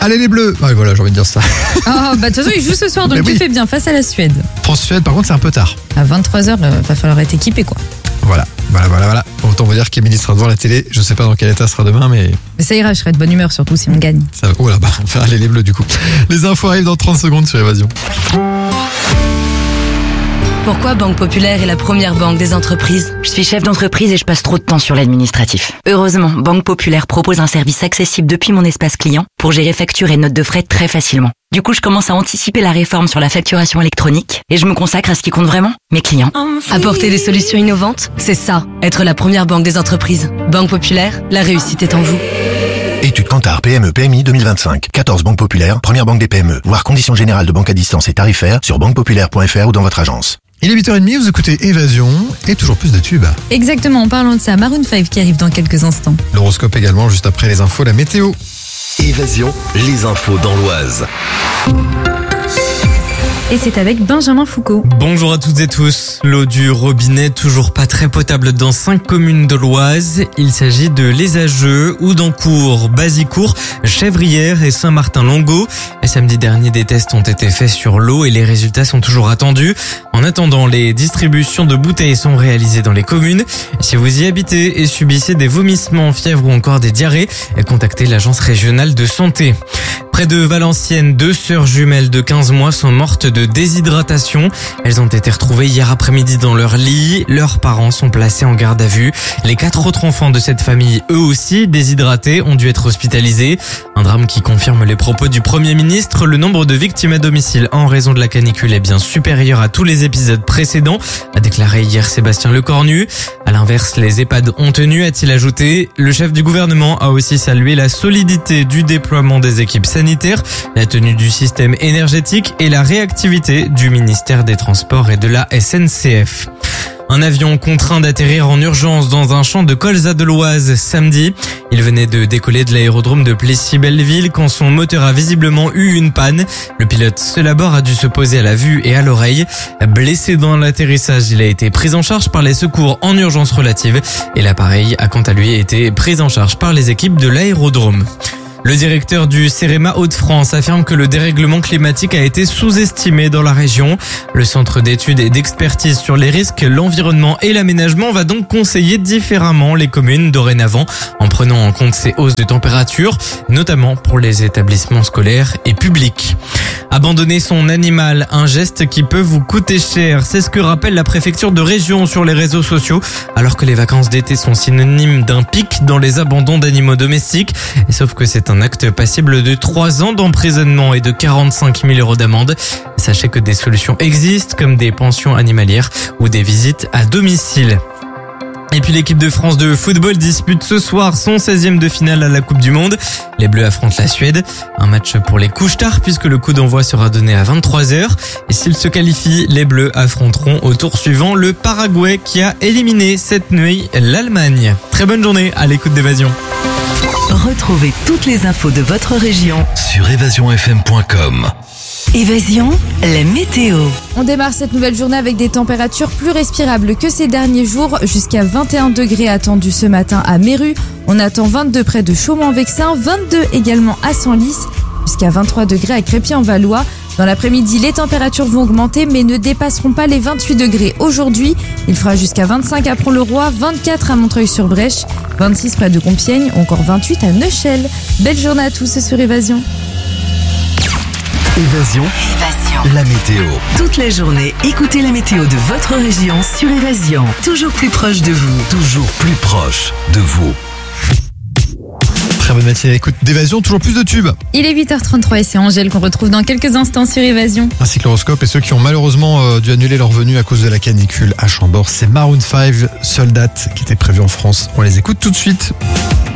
Allez les Bleus. Ouais, voilà, j'ai envie de dire ça. Oh, de toute façon, ils jouent ce soir, donc Mais tu oui. fais bien face à la Suède. France-Suède, par contre, c'est un peu tard. À 23h, va falloir être équipé, quoi. Voilà. Autant vous dire qu'Emilie sera devant la télé. Je sais pas dans quel état sera demain, mais Mais ça ira, je serai de bonne humeur, surtout si on gagne. ça va. Oh là, on va aller les Bleus du coup. Les infos arrivent dans 30 secondes sur Évasion. Pourquoi Banque Populaire est la première banque des entreprises? Je suis chef d'entreprise et je passe trop de temps sur l'administratif. Heureusement, Banque Populaire propose un service accessible depuis mon espace client pour gérer factures et notes de frais très facilement. Du coup, je commence à anticiper la réforme sur la facturation électronique et je me consacre à ce qui compte vraiment, mes clients. Apporter des solutions innovantes, c'est ça, être la première banque des entreprises. Banque Populaire, la réussite est en vous. Étude Kantar PME PMI 2025. 14 banques populaires, première banque des PME. Voir conditions générales de banque à distance et tarifaires sur banquepopulaire.fr ou dans votre agence. Il est 8h30, vous écoutez Évasion et toujours plus de tubes. Exactement, en parlant de ça, Maroon 5 qui arrive dans quelques instants. L'horoscope également, juste après les infos, la météo. Évasion, les infos dans l'Oise. Et c'est avec Benjamin Foucault. Bonjour à toutes et tous. L'eau du robinet toujours pas très potable dans 5 communes de l'Oise. Il s'agit de Lesageux, Houdancourt, Bazicourt, Chèvrières et Saint-Martin-Longo. Et samedi dernier, des tests ont été faits sur l'eau et les résultats sont toujours attendus. En attendant, les distributions de bouteilles sont réalisées dans les communes. Si vous y habitez et subissez des vomissements, fièvres ou encore des diarrhées, contactez l'agence régionale de santé. Près de Valenciennes, 2 sœurs jumelles de 15 mois sont mortes de déshydratation. Elles ont été retrouvées hier après-midi dans leur lit. Leurs parents sont placés en garde à vue. Les 4 autres enfants de cette famille, eux aussi déshydratés, ont dû être hospitalisés. Un drame qui confirme les propos du Premier ministre. Le nombre de victimes à domicile en raison de la canicule est bien supérieur à tous les épisodes précédents, a déclaré hier Sébastien Lecornu. À l'inverse, les EHPAD ont tenu, a-t-il ajouté. Le chef du gouvernement a aussi salué la solidité du déploiement des équipes sanitaires, la tenue du système énergétique et la réactivité du ministère des Transports et de la SNCF. Un avion contraint d'atterrir en urgence dans un champ de colza de l'Oise samedi. Il venait de décoller de l'aérodrome de Plessis-Belleville quand son moteur a visiblement eu une panne. Le pilote seul à bord a dû se poser à la vue et à l'oreille. Blessé dans l'atterrissage, il a été pris en charge par les secours en urgence relative et l'appareil a quant à lui été pris en charge par les équipes de l'aérodrome. Le directeur du CEREMA Hauts-de-France affirme que le dérèglement climatique a été sous-estimé dans la région. Le centre d'études et d'expertise sur les risques, l'environnement et l'aménagement va donc conseiller différemment les communes dorénavant en prenant en compte ces hausses de température, notamment pour les établissements scolaires et publics. Abandonner son animal, un geste qui peut vous coûter cher. C'est ce que rappelle la préfecture de région sur les réseaux sociaux, alors que les vacances d'été sont synonymes d'un pic dans les abandons d'animaux domestiques. Et sauf que c'est un acte passible de 3 ans d'emprisonnement et de 45 000 € d'amende. Sachez que des solutions existent, comme des pensions animalières ou des visites à domicile. Et puis l'équipe de France de football dispute ce soir son 16e de finale à la Coupe du Monde. Les Bleus affrontent la Suède. Un match pour les couches-tard puisque le coup d'envoi sera donné à 23h. Et s'ils se qualifient, les Bleus affronteront au tour suivant le Paraguay qui a éliminé cette nuit l'Allemagne. Très bonne journée à l'écoute d'Évasion. Retrouvez toutes les infos de votre région Sur évasionfm.com. Évasion, la météo. On démarre cette nouvelle journée avec des températures plus respirables que ces derniers jours, jusqu'à 21 degrés attendus ce matin à Méru. On attend 22 près de Chaumont-en-Vexin, 22 également à Senlis, jusqu'à 23 degrés à Crépy-en-Valois. Dans l'après-midi, les températures vont augmenter mais ne dépasseront pas les 28 degrés aujourd'hui. Il fera jusqu'à 25 à Pont-le-Roi, 24 à Montreuil-sur-Brèche, 26 près de Compiègne, encore 28 à Neuchâtel. Belle journée à tous sur Évasion. Évasion, la météo. Toute la journée, écoutez la météo de votre région sur Évasion. Toujours plus proche de vous. Toujours plus proche de vous. Très bonne matinée, écoute d'Évasion, toujours plus de tubes. Il est 8h33 et c'est Angèle qu'on retrouve dans quelques instants sur Évasion. Ainsi que l'horoscope et ceux qui ont malheureusement dû annuler leur venue à cause de la canicule à Chambord. C'est Maroon 5, seule date qui était prévue en France. On les écoute tout de suite.